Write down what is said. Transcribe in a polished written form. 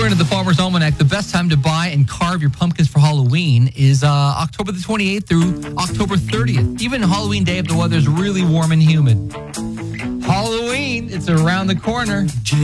According to the Farmer's Almanac, the best time to buy and carve your pumpkins for Halloween is October the 28th through October 30th. Even Halloween Day if the weather's really warm and humid. Halloween, it's around the corner.